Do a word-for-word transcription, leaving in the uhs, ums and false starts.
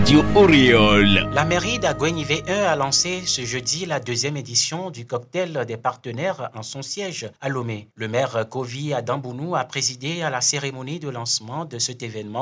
Radio Oriole. La mairie d'Aguenivé un a lancé ce jeudi la deuxième édition du cocktail des partenaires en son siège à Lomé. Le maire Kovi Adambounou a présidé à la cérémonie de lancement de cet événement